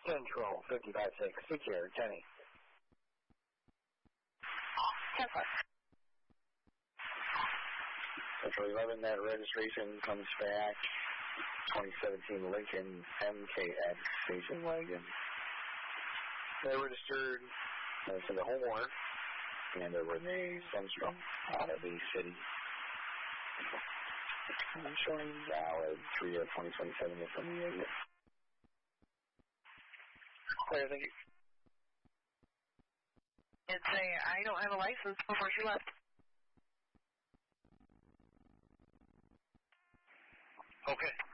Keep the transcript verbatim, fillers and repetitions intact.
Central, fifty-five six, secure, Tenny. ten four. Central eleven, that registration comes back. twenty seventeen Lincoln M K X station wagon. They registered uh, to the home owner, and there were the Sunstrom out of the city. I'm showing valid three of twenty twenty-seven from the area. Clear, thank you. It's a, I don't have a license before she left. Okay.